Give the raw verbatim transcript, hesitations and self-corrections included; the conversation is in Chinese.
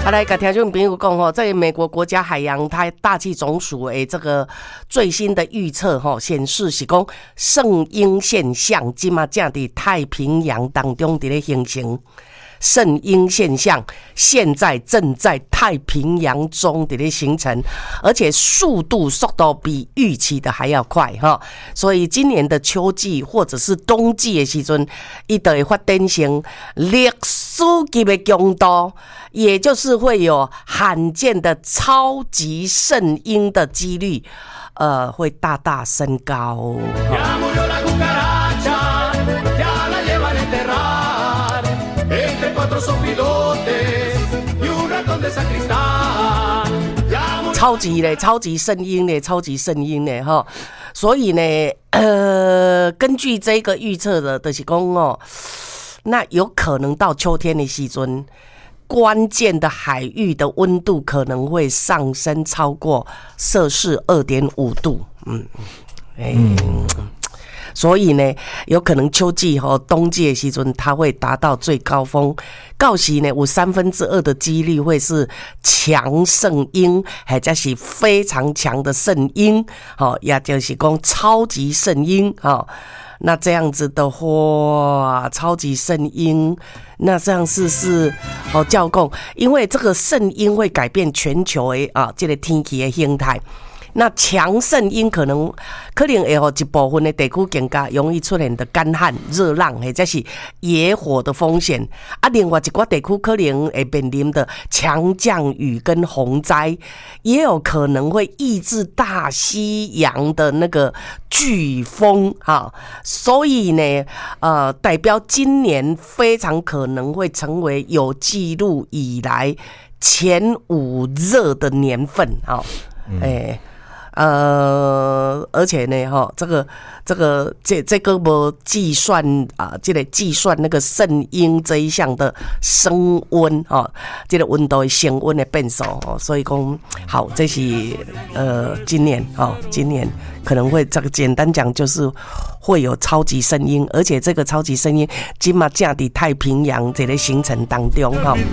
啊，来跟听众朋友讲吼，在美国国家海洋它大气总署诶这个最新的预测吼，显示是讲圣婴现象即马正伫太平洋当中伫咧形成。圣婴现象现在正在太平洋中的形成，而且速度速度比预期的还要快哈，所以今年的秋季或者是冬季的时阵，它就会发展成历史级的强度，也就是会有罕见的超级圣婴的几率，呃，会大大升高。超级嘞，超级圣婴嘞，超级圣婴嘞哈，所以呢，呃，根据这个预测的，就是讲哦，那有可能到秋天的时阵，关键的海域的温度可能会上升超过摄氏二点五度，嗯，哎。嗯所以呢，有可能秋季和冬季的时阵，它会达到最高峰。到时呢，有三分之二的几率会是强圣婴，或者是非常强的圣婴，好，也就是讲超级圣婴，好。那这样子的话，超级圣婴，那这样是是哦，教供，因为这个圣婴会改变全球的啊，这个天气的形态。那强圣婴可能可能会让一部分的地区更加容易出现的干旱、热浪，或者是野火的风险。啊，另外一寡地区可能会面临的强降雨跟洪灾，也有可能会抑制大西洋的那个飓风哈。所以呢，呃，代表今年非常可能会成为有记录以来前五热的年份哈。嗯欸呃，而且呢，哈，这个这个这这个无计算啊，这个计算那个圣婴这一项的升温哈，这个温度的升温的变数哦，所以讲好，这是呃今年哦，今年可能会这个简单讲就是会有超级圣婴，而且这个超级圣婴今嘛正在太平洋这个形成当中哈。